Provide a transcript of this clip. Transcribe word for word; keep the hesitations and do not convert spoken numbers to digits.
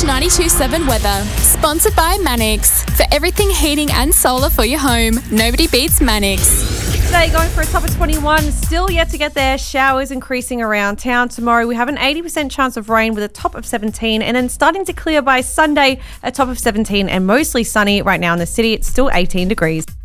ninety-two point seven weather. Sponsored by Manix. For everything heating and solar for your home, nobody beats Manix. Today going for a top of twenty-one, still yet to get there. Showers increasing around town. Tomorrow we have an eighty percent chance of rain with a top of seventeen, and then starting to clear by Sunday, a top of seventeen and mostly sunny. Right now in the city it's still eighteen degrees.